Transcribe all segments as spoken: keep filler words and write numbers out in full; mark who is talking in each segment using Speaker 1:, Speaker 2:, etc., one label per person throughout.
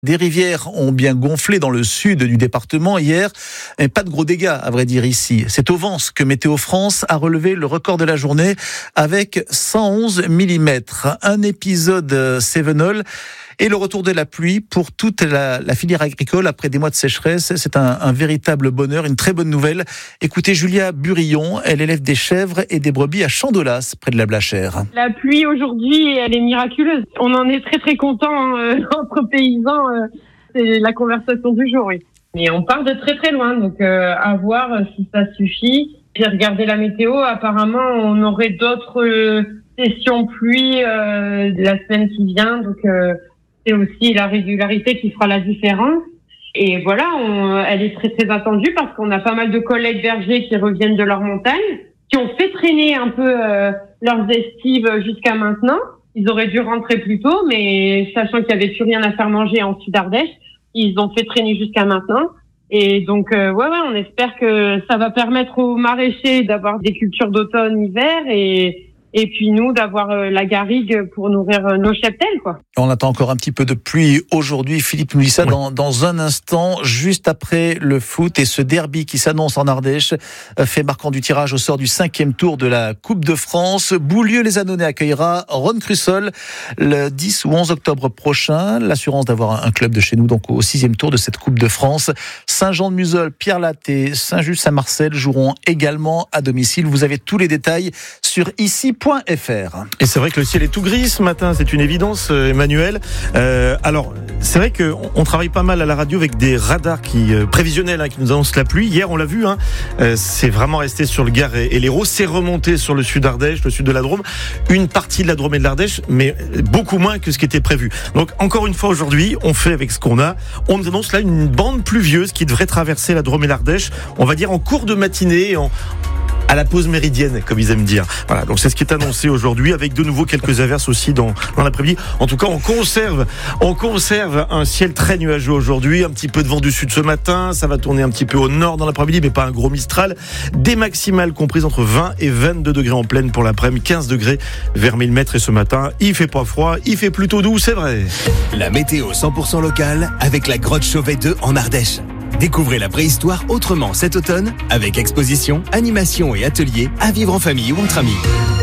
Speaker 1: Des rivières ont bien gonflé dans le sud du département hier, mais pas de gros dégâts à vrai dire ici. C'est au Vence que Météo France a relevé le record de la journée avec cent onze millimètres. Un épisode Cévenol et le retour de la pluie pour toute la, la filière agricole après des mois de sécheresse. C'est un, un véritable bonheur, une très bonne nouvelle. Écoutez Julia Burillon, elle élève des chèvres et des brebis à Champ-d'Olas, près de la Blachère.
Speaker 2: La pluie aujourd'hui, elle est miraculeuse. On en est très très contents euh, entre paysans. Euh, c'est la conversation du jour, oui. Mais on part de très très loin, donc euh, à voir si ça suffit. J'ai regardé la météo, apparemment on aurait d'autres euh, sessions pluie euh, la semaine qui vient, donc euh, c'est aussi la régularité qui fera la différence. Et voilà, on, elle est très très attendue parce qu'on a pas mal de collègues bergers qui reviennent de leur montagne, qui ont fait traîner un peu euh, leurs estives jusqu'à maintenant. Ils auraient dû rentrer plus tôt, mais sachant qu'il n'y avait plus rien à faire manger en Sud-Ardèche, ils ont fait traîner jusqu'à maintenant. Et donc, euh, ouais, ouais, on espère que ça va permettre aux maraîchers d'avoir des cultures d'automne-hiver et et puis nous d'avoir euh, la garrigue pour nourrir euh, nos cheptels, quoi.
Speaker 1: On attend encore un petit peu de pluie aujourd'hui. Philippe nous dit ça oui. dans, dans un instant, juste après le foot et ce derby qui s'annonce en Ardèche, fait marquant du tirage au sort du cinquième tour de la Coupe de France. Boulieu-les-Annonais accueillera Ron Crussol le dix ou onze octobre prochain. L'assurance d'avoir un club de chez nous, donc au sixième tour de cette Coupe de France. Saint-Jean-de-Museul, Pierre-Latte, Saint-Just-Saint-Marcel joueront également à domicile. Vous avez tous les détails sur ici point f r.
Speaker 3: Et c'est vrai que le ciel est tout gris ce matin, c'est une évidence, Emmanuel. Euh, alors, c'est vrai qu'on on travaille pas mal à la radio avec des radars qui euh, prévisionnels hein, qui nous annoncent la pluie. Hier, on l'a vu, hein, euh, c'est vraiment resté sur le Gard et, et l'Hérault. C'est remonté sur le sud d'Ardèche, le sud de la Drôme, une partie de la Drôme et de l'Ardèche, mais beaucoup moins que ce qui était prévu. Donc, encore une fois aujourd'hui, on fait avec ce qu'on a. On nous annonce là une bande pluvieuse qui devrait traverser la Drôme et l'Ardèche. On va dire en cours de matinée, en à la pause méridienne, comme ils aiment dire. Voilà, donc c'est ce qui est annoncé aujourd'hui, avec de nouveau quelques averses aussi dans, dans l'après-midi. En tout cas, on conserve, on conserve un ciel très nuageux aujourd'hui, un petit peu de vent du sud ce matin, ça va tourner un petit peu au nord dans l'après-midi, mais pas un gros Mistral. Des maximales comprises entre vingt et vingt-deux degrés en pleine pour l'après-midi, quinze degrés vers mille mètres et ce matin, il fait pas froid, il fait plutôt doux, c'est vrai.
Speaker 4: La météo cent pour cent locale avec la grotte Chauvet deux en Ardèche. Découvrez la préhistoire autrement cet automne avec exposition, animation et ateliers à vivre en famille ou entre amis.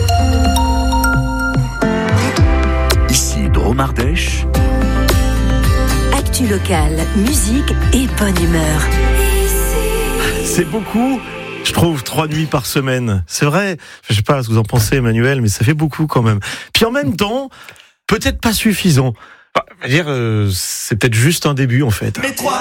Speaker 5: Ici Drôme Ardèche.
Speaker 6: Actu locale, musique et bonne humeur.
Speaker 3: C'est beaucoup, je trouve, trois nuits par semaine. C'est vrai, je sais pas ce que vous en pensez, Emmanuel, mais ça fait beaucoup quand même. Puis en même temps, peut-être pas suffisant. Enfin, je veux dire, euh, c'est peut-être juste un début en fait.